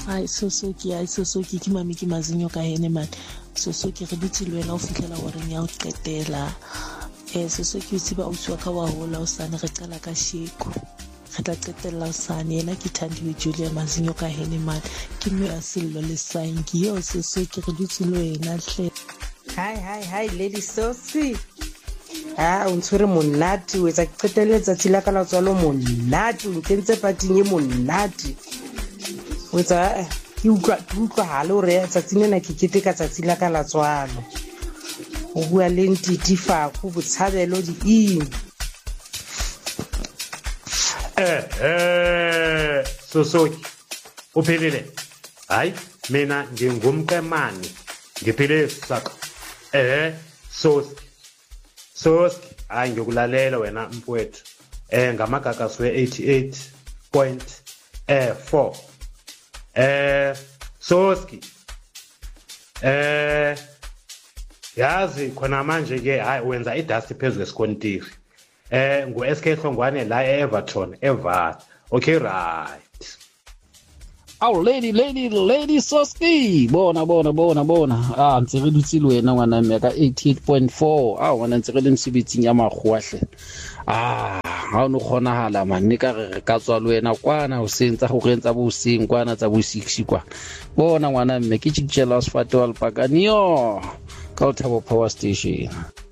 Sosoki ke mami ke mazinyo ka hene man. Sosoki re dutse le wena o fihlela goreng ya o qetela. Sosoki o tseba ausi wa ka wa hola o sane re qala ka sheko. Re tla qetella o sane yena ke Thandiwe Julia mazinyo ka hene man. Ke mme a Sello le Sanki yo Sosoki re dutse le wena hle. Hi lady Sosi. O ntshwere monate o etsa qetelletsa tsela ka la tswalo monate o ntse pating e monate o etsa ke utlwa halo re etsa tsinena ke keteka tsatsi la ka la tswalo o bua le ntiti faku botshabelo di Sosoki uphelile hayi mina ngingumqemani ngiphile saka Soski hayi ngikulalela wena mfowethu ngamagagasi we88.4 Soski yazi khona manje ke hayi wenza idust phezulu esikontiri ngu-SK Hlongwane la e-Everton eVaal okay right. Lady Soski bona ntse re dutse le wena ngwana mme ka 88.4 ngwana ntse re le msebetsing ya magwahle ha o no kgonahala manne ka re ka tswa le wena kwana o sentsa go rentsa bo seng kwana tsa bo 6 kwa bona ngwana mme ke tshitjela sefate wa Lepakaniyo ka o Thabo Power Station.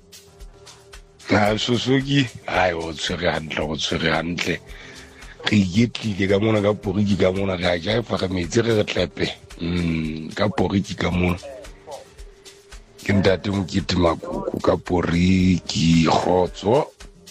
Sosoki o tshwere hantle re yetlile ka mona ka poriki ka mona ga ja fa ga metsi re tlepe ka poriki ka mona ke ntate Mokete Makuku ka poriki khotso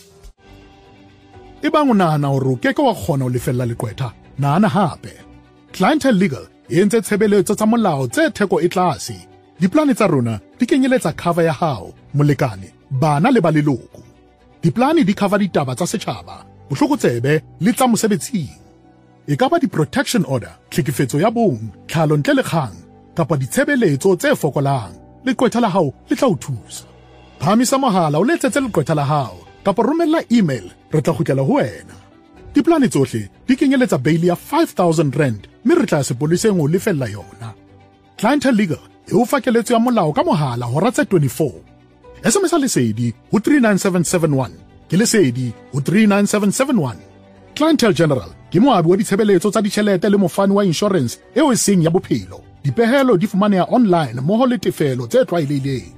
e bang o nahana hore o keke wa kgona ho lefella leqwetha nahana hape Clientele Legal e entse tshebeletso tsa molao tse theko e tlase diplane tsa rona di kenyeletsa cover ya hao molekane bana le ba leloko diplane di cover ditaba tsa setjhaba bohlokotsebe le tsa mosebetsing e ka ba di-protection order tlhekefetso ya bong tlhalo ntle le kgang kapa ditshebeletso tse fokolang leqwetha la hao le tla o thusa phamisa mohala o letsetse leqwetha la hao kapa romella email re tla kgutlela ho wena diplane tsohle di kenyeletsa bail ya 5,000 rand mme re tla sepoleseng o lefella yona Clientele Legal e o fa keletso ya molao ka mohala hora tse 24 SMS lesedi ho 39771 ke lesedi ho 39771 Clientele General ke moabi wa ditshebeletso tsa ditjhelete le mofani wa insurance eo e seng ya bophelo dipehelo di fumaneha online moho le tefelo tse tlwaelehileng